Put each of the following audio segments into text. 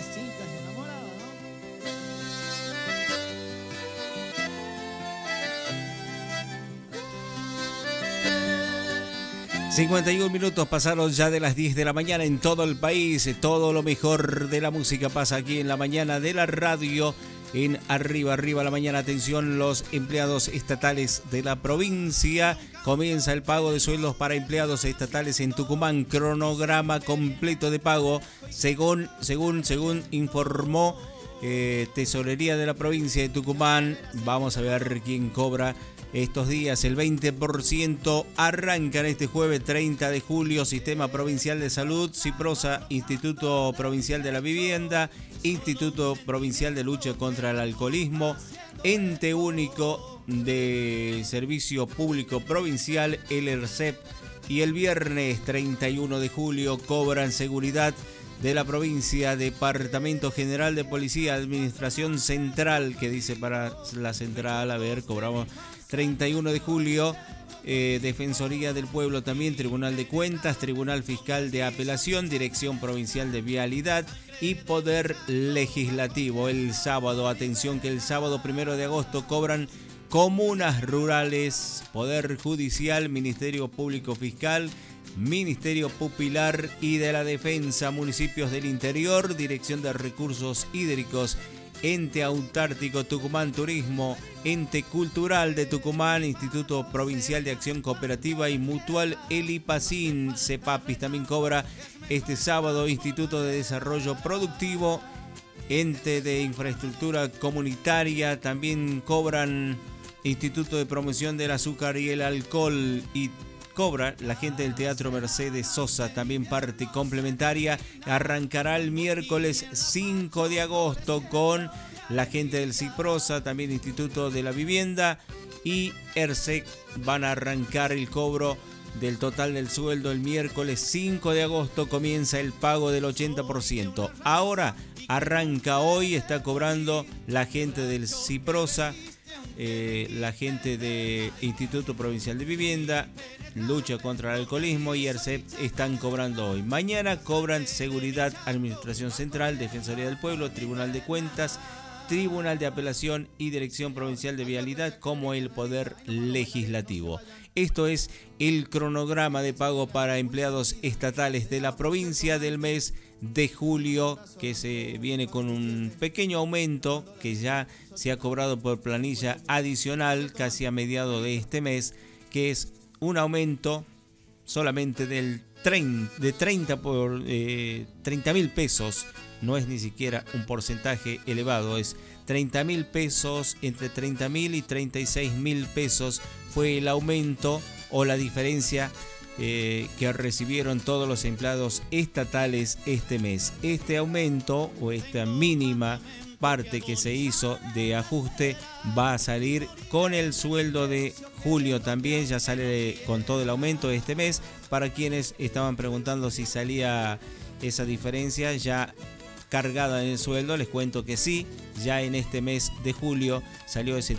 chicas enamoradas, ¿no? 51 minutos pasaron ya de las 10 de la mañana en todo el país. Todo lo mejor de la música pasa aquí en la mañana de la radio. En Arriba la Mañana. Atención, los empleados estatales de la provincia. Comienza el pago de sueldos para empleados estatales en Tucumán. Cronograma completo de pago. Según informó Tesorería de la provincia de Tucumán. Vamos a ver quién cobra estos días. El 20% arrancan este jueves 30 de julio. Sistema Provincial de Salud, Ciprosa, Instituto Provincial de la Vivienda, Instituto Provincial de Lucha contra el Alcoholismo, Ente Único de Servicio Público Provincial, el ERCEP. Y el viernes 31 de julio cobran seguridad de la provincia, Departamento General de Policía, Administración Central, que dice para la central, a ver, cobramos 31 de julio, Defensoría del Pueblo también, Tribunal de Cuentas, Tribunal Fiscal de Apelación, Dirección Provincial de Vialidad y Poder Legislativo. El sábado, atención que el sábado 1 de agosto cobran comunas rurales, Poder Judicial, Ministerio Público Fiscal, Ministerio Pupilar y de la Defensa, Municipios del Interior, Dirección de Recursos Hídricos, Ente Autártico Tucumán Turismo, Ente Cultural de Tucumán, Instituto Provincial de Acción Cooperativa y Mutual El Ipacín. CEPAPIS también cobra este sábado, Instituto de Desarrollo Productivo, Ente de Infraestructura Comunitaria, también cobran Instituto de Promoción del Azúcar y el Alcohol y cobra la gente del Teatro Mercedes Sosa, también parte complementaria. Arrancará el miércoles 5 de agosto con la gente del Ciprosa, también Instituto de la Vivienda y ERSEC. Van a arrancar el cobro del total del sueldo el miércoles 5 de agosto. Comienza el pago del 80%. Ahora arranca hoy, está cobrando la gente del Ciprosa, la gente de Instituto Provincial de Vivienda, Lucha contra el Alcoholismo y ERCEP están cobrando hoy. Mañana cobran Seguridad, Administración Central, Defensoría del Pueblo, Tribunal de Cuentas, Tribunal de Apelación y Dirección Provincial de Vialidad, como el Poder Legislativo. Esto es el cronograma de pago para empleados estatales de la provincia del mes de julio, que se viene con un pequeño aumento que ya se ha cobrado por planilla adicional casi a mediados de este mes, que es un aumento solamente de 30 por 30.000 pesos. No es ni siquiera un porcentaje elevado, es 30.000 pesos, entre 30.000 y 36.000 pesos fue el aumento o la diferencia que recibieron todos los empleados estatales este mes. Este aumento o esta mínima parte que se hizo de ajuste va a salir con el sueldo de julio también, ya sale con todo el aumento de este mes. Para quienes estaban preguntando si salía esa diferencia ya cargada en el sueldo, les cuento que sí, ya en este mes de julio salió ese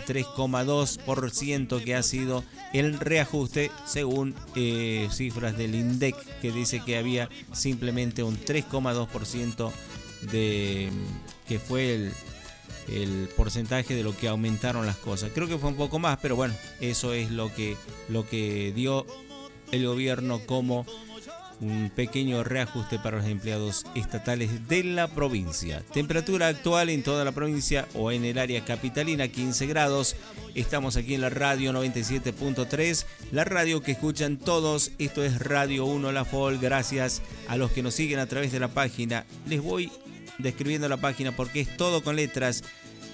3,2% que ha sido el reajuste según cifras del INDEC, que dice que había simplemente un 3,2% de que fue el porcentaje de lo que aumentaron las cosas. Creo que fue un poco más, pero bueno, eso es lo que dio el gobierno como un pequeño reajuste para los empleados estatales de la provincia. Temperatura actual en toda la provincia o en el área capitalina, 15 grados. Estamos aquí en la radio 97.3, la radio que escuchan todos. Esto es Radio 1 La Folk. Gracias a los que nos siguen a través de la página. Les voy describiendo la página porque es todo con letras: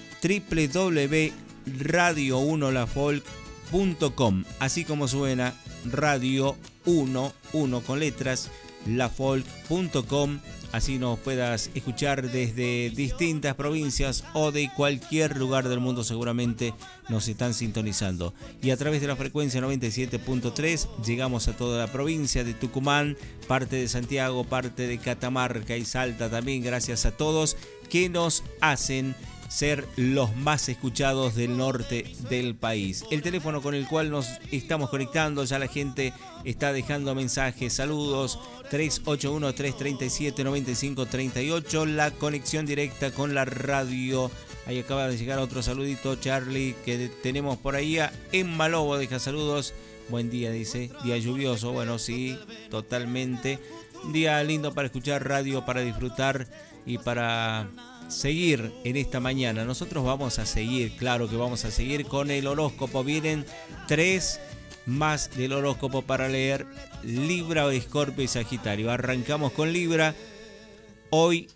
www.radio1lafolk.com, así como suena, Radio 1 con letras, lafolk.com. Así nos puedas escuchar desde distintas provincias o de cualquier lugar del mundo. Seguramente nos están sintonizando. Y a través de la frecuencia 97.3 llegamos a toda la provincia de Tucumán, parte de Santiago, parte de Catamarca y Salta también. Gracias a todos que nos hacen ser los más escuchados del norte del país. El teléfono con el cual nos estamos conectando, ya la gente está dejando mensajes, saludos, 381-337-9538, la conexión directa con la radio. Ahí acaba de llegar otro saludito, Charlie, que tenemos por ahí a Emma Lobo, deja saludos. Buen día, dice, día lluvioso, bueno, sí, totalmente. Un día lindo para escuchar radio, para disfrutar y para seguir en esta mañana. Nosotros vamos a seguir, claro que vamos a seguir con el horóscopo. Vienen 3 más del horóscopo para leer: Libra, Escorpio y Sagitario. Arrancamos con Libra. Hoy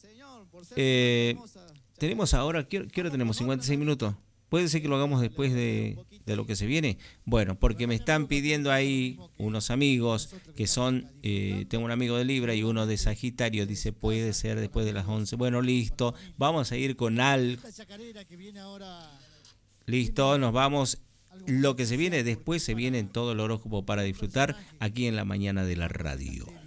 tenemos ahora, ¿qué hora tenemos? 56 minutos. ¿Puede ser que lo hagamos después de lo que se viene? Bueno, porque me están pidiendo ahí unos amigos que son, tengo un amigo de Libra y uno de Sagitario, dice puede ser después de las 11. Bueno, listo, vamos a ir con algo. Listo, nos vamos. Lo que se viene después se viene en todo el horóscopo para disfrutar aquí en la mañana de la radio.